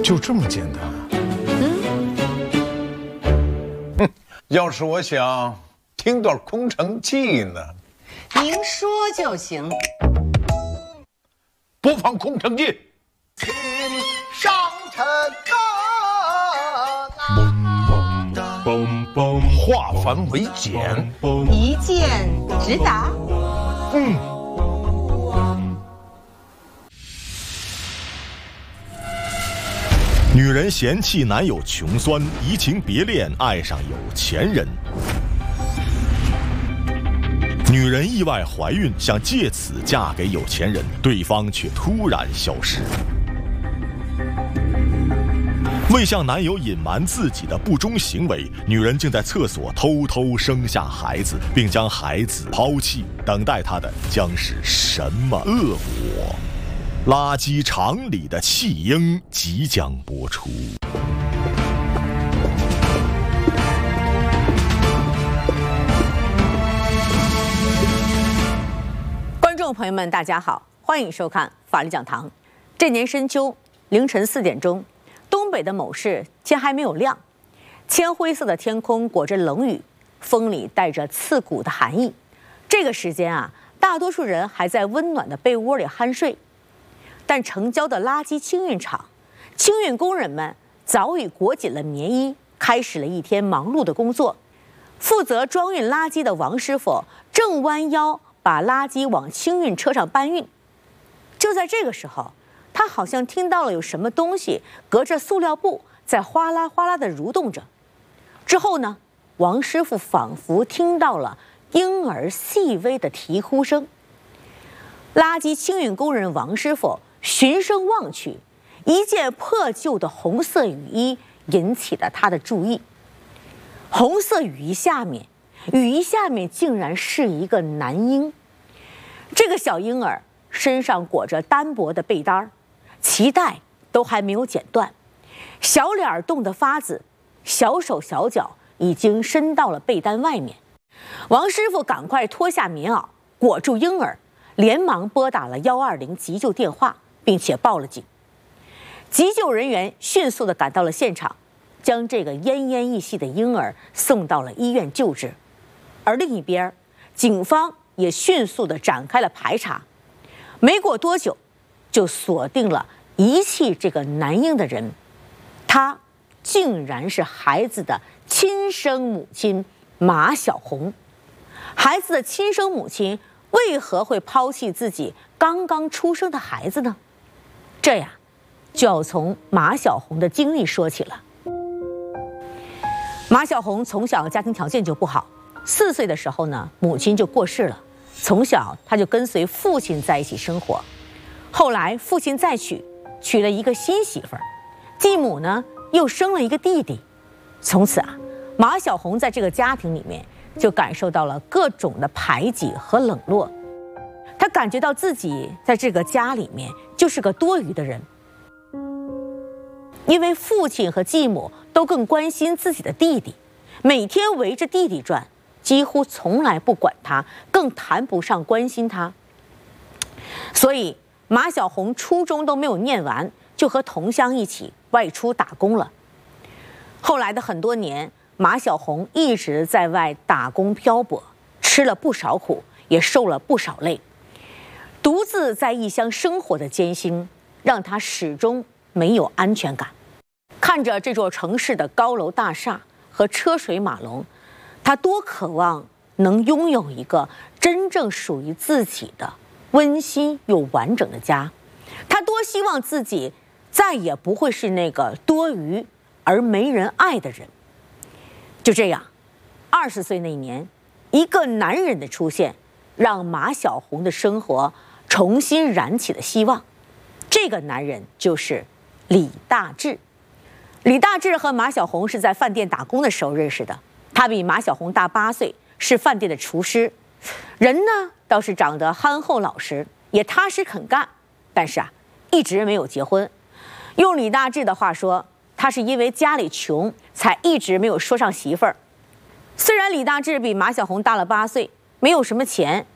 就这么简单啊？要是我想听段空城计呢？ 您说就行。 播放空城计。 上城化繁为简， 一剑直达。 女人嫌弃男友穷酸，移情别恋，爱上有钱人。女人意外怀孕，想借此嫁给有钱人，对方却突然消失。为向男友隐瞒自己的不忠行为，女人竟在厕所偷偷生下孩子，并将孩子抛弃，等待她的将是什么恶果？垃圾场里的弃婴即将播出。 观众朋友们，大家好，欢迎收看法律讲堂。这年深秋凌晨4点钟，东北的某市天还没有亮，铅灰色的天空裹着冷雨，风里带着刺骨的寒意。这个时间啊，大多数人还在温暖的被窝里酣睡。但城郊的垃圾清运厂，清运工人们早已裹紧了棉衣，开始了一天忙碌的工作。负责装运垃圾的王师傅正弯腰把垃圾往清运车上搬运。就在这个时候，他好像听到了有什么东西隔着塑料布在哗啦哗啦地蠕动着。之后呢，王师傅仿佛听到了婴儿细微的啼哭声。垃圾清运工人王师傅循声望去，一件破旧的红色雨衣引起了他的注意。红色雨衣下面竟然是一个男婴。这个小婴儿身上裹着单薄的被单，脐带都还没有剪断，小脸冻得发紫，小手小脚已经伸到了被单外面。王师傅赶快脱下棉袄裹住婴儿，连忙拨打了120急救电话，并且报了警。急救人员迅速地赶到了现场，将这个奄奄一息的婴儿送到了医院救治。而另一边，警方也迅速地展开了排查。没过多久，就锁定了遗弃这个男婴的人，他竟然是孩子的亲生母亲马小红。孩子的亲生母亲为何会抛弃自己刚刚出生的孩子呢？这呀，就要从马小红的经历说起了。马小红从小家庭条件就不好，4岁的时候呢，母亲就过世了。从小他就跟随父亲在一起生活。后来父亲再娶了一个新媳妇儿，继母呢又生了一个弟弟。从此啊，马小红在这个家庭里面就感受到了各种的排挤和冷落。他感觉到自己在这个家里面就是个多余的人，因为父亲和继母都更关心自己的弟弟，每天围着弟弟转，几乎从来不管他，更谈不上关心他。所以马小红初中都没有念完，就和同乡一起外出打工了。后来的很多年，马小红一直在外打工漂泊，吃了不少苦，也受了不少累。独自在异乡生活的艰辛，让他始终没有安全感。看着这座城市的高楼大厦和车水马龙，他多渴望能拥有一个真正属于自己的温馨又完整的家。他多希望自己再也不会是那个多余而没人爱的人。就这样，20岁那年，一个男人的出现，让马小红的生活重新燃起了希望。这个男人就是李大志。李大志和马小红是在饭店打工的时候认识的，他比马小红大8岁，是饭店的厨师。人呢倒是长得憨厚老实，也踏实肯干，但是一直没有结婚。用李大志的话说，他是因为家里穷，才一直没有说上媳妇儿。虽然李大志比马小红大了8岁，没有什么钱，